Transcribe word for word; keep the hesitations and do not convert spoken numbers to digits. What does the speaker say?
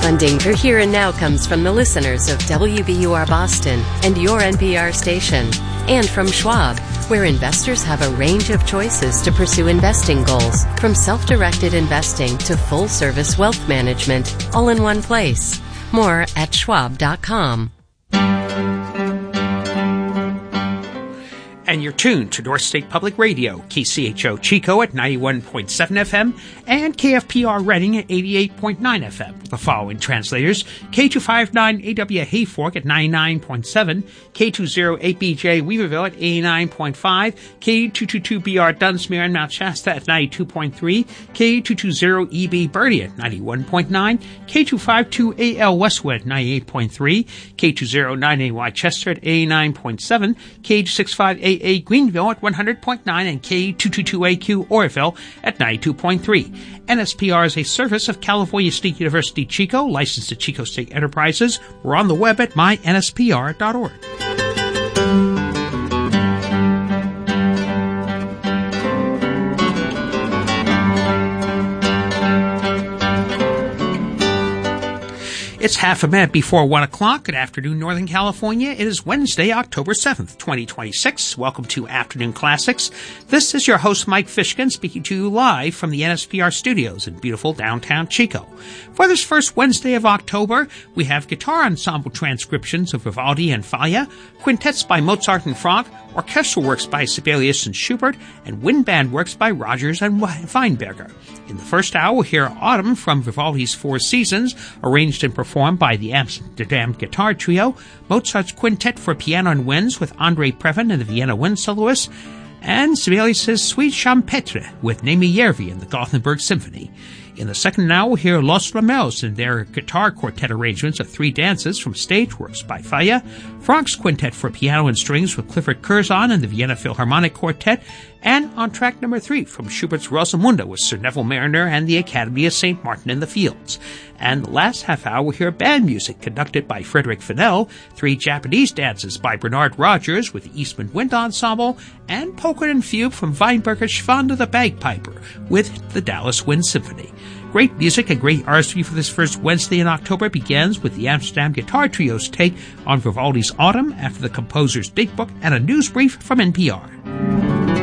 Funding for Here and Now comes from the listeners of W B U R Boston and your N P R station, and from Schwab, where investors have a range of choices to pursue investing goals, from self-directed investing to full-service wealth management, all in one place. More at schwab dot com. And you're tuned to North State Public Radio, K C H O Chico at ninety-one point seven F M and K F P R Reading at eighty-eight point nine F M. The following translators: K two fifty-nine A W Hayfork at ninety-nine point seven, K two oh eight B J Weaverville at eighty-nine point five, K two twenty-two B R Dunsmuir and Mount Shasta at ninety-two point three, K two twenty E B Bertie at ninety-one point nine, K two fifty-two A L Westwood at ninety-eight point three, K two oh nine A Y Chester at eighty-nine point seven, K two sixty-five A A Greenville at one hundred point nine, and K two twenty-two A Q Oroville at ninety-two point three. N S P R is a service of California State University Chico, licensed to Chico State Enterprises. We're on the web at my N S P R dot org. It's half a minute before one o'clock. Good afternoon, Northern California. It is Wednesday, October seventh, twenty twenty-six. Welcome to Afternoon Classics. This is your host, Mike Fishkin, speaking to you live from the N S P R studios in beautiful downtown Chico. For this first Wednesday of October, we have guitar ensemble transcriptions of Vivaldi and Falla, quintets by Mozart and Franck, orchestral works by Sibelius and Schubert, and wind band works by Rogers and Weinberger. In the first hour, we'll hear Autumn from Vivaldi's Four Seasons, arranged and performed by the Amsterdam Guitar Trio, Mozart's Quintet for Piano and Winds with Andre Previn and the Vienna Wind Soloists, and Sibelius' Suite Champêtre with Nemi Järvi and the Gothenburg Symphony. In the second hour, we'll hear Los Romels and their guitar quartet arrangements of three dances from stage works by Falla, Franck's Quintet for Piano and Strings with Clifford Curzon and the Vienna Philharmonic Quartet, and on track number three from Schubert's Rosamunde with Sir Neville Mariner and the Academy of Saint Martin in the Fields. And the last half hour, we'll hear band music conducted by Frederick Fennell, three Japanese dances by Bernard Rogers with the Eastman Wind Ensemble, and polka and fugue from Weinberger's Schwanda the Bagpiper with the Dallas Wind Symphony. Great music and great artistry for this first Wednesday in October begins with the Amsterdam Guitar Trio's take on Vivaldi's Autumn after the composer's Big Book and a news brief from N P R.